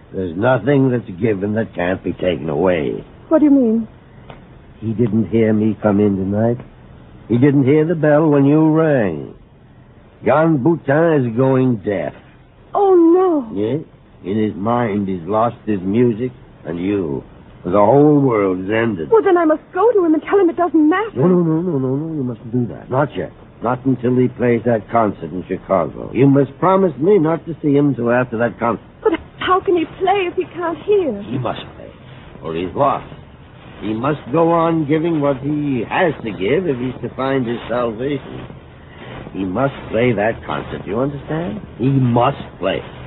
There's nothing that's given that can't be taken away. What do you mean? He didn't hear me come in tonight. He didn't hear the bell when you rang. Jan Boutin is going deaf. Oh, no. Yes? In his mind, he's lost his music and you. The whole world is ended. Well, then I must go to him and tell him it doesn't matter. No. You mustn't do that. Not yet. Not until he plays that concert in Chicago. You must promise me not to see him till after that concert. But how can he play if he can't hear? He must play, or he's lost. He must go on giving what he has to give if he's to find his salvation. He must play that concert, you understand? He must play it.